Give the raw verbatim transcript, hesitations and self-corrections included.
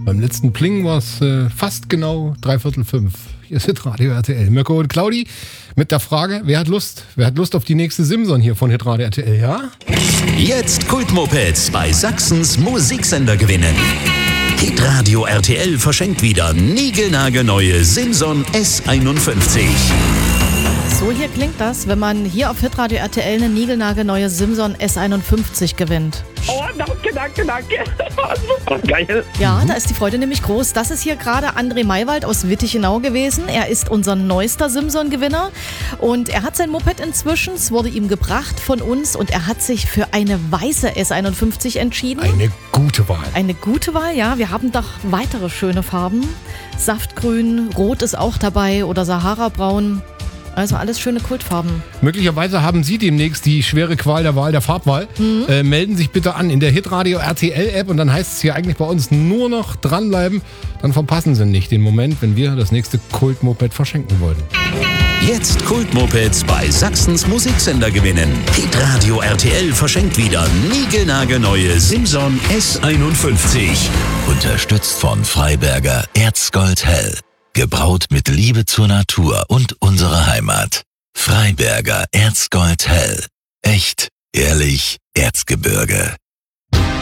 Beim letzten Pling war es äh, fast genau dreiviertel fünf. Hier ist Hitradio R T L. Mirko und Claudi mit der Frage, wer hat Lust? Wer hat Lust auf die nächste Simson hier von Hitradio R T L, ja? Jetzt Kultmopeds bei Sachsens Musiksender gewinnen. Hitradio R T L verschenkt wieder niegelnagelneue Simson S einundfünfzig. So hier klingt das, wenn man hier auf Hitradio R T L eine niegelnagelneue Simson S einundfünfzig gewinnt. Oh, danke, danke, danke. Super geil. Ja, da ist die Freude nämlich groß. Das ist hier gerade André Maywald aus Wittichenau gewesen. Er ist unser neuester Simson-Gewinner und er hat sein Moped inzwischen, es wurde ihm gebracht von uns und er hat sich für eine weiße S einundfünfzig entschieden. Eine gute Wahl. Eine gute Wahl, ja. Wir haben doch weitere schöne Farben. Saftgrün, Rot ist auch dabei oder Sahara-Braun. Also alles schöne Kultfarben. Möglicherweise haben Sie demnächst die schwere Qual der Wahl der Farbwahl. Mhm. Äh, melden sich bitte an in der Hitradio R T L App und dann heißt es hier eigentlich bei uns nur noch dranbleiben. Dann verpassen Sie nicht den Moment, wenn wir das nächste Kultmoped verschenken wollen. Jetzt Kultmopeds bei Sachsens Musiksender gewinnen. Hitradio R T L verschenkt wieder niegelnagelneue Simson S einundfünfzig. Unterstützt von Freiberger Erzgold Hell. Gebraut mit Liebe zur Natur und unserer Heimat. Freiberger Erzgold Hell. Echt, ehrlich, Erzgebirge.